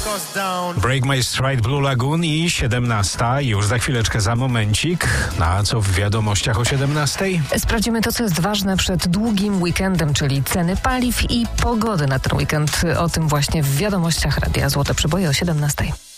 Break My Stride, Blue Lagoon i 17. Już za chwileczkę, za momencik. Na co w wiadomościach o 17? Sprawdzimy to, co jest ważne przed długim weekendem, czyli ceny paliw i pogody na ten weekend. O tym właśnie w wiadomościach Radia Złote Przeboje o 17.